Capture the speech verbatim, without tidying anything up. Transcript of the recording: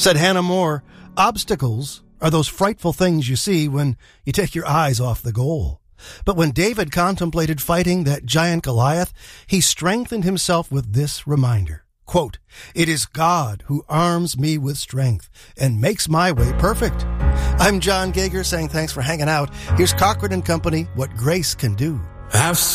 Said Hannah More, obstacles are those frightful things you see when you take your eyes off the goal. But when David contemplated fighting that giant Goliath, he strengthened himself with this reminder. Quote, "It is God who arms me with strength and makes my way perfect." I'm John Gager saying thanks for hanging out. Here's Cochran and Company, What Grace Can Do. Have